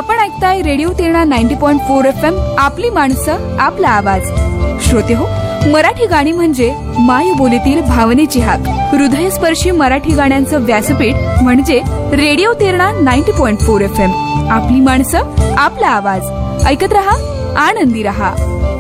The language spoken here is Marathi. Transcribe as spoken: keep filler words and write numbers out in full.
आपण ऐकताय radio Terna ninety point four F M. आपली माणसं आपला आवाज. श्रोते हो, मराठी गाणी म्हणजे मायबोलीतील भावनेची हाक. हृदयस्पर्शी मराठी गाण्यांचं व्यासपीठ म्हणजे radio Terna ninety point four F M. आपली माणसं आपला आवाज. ऐकत रहा, आनंदी रहा.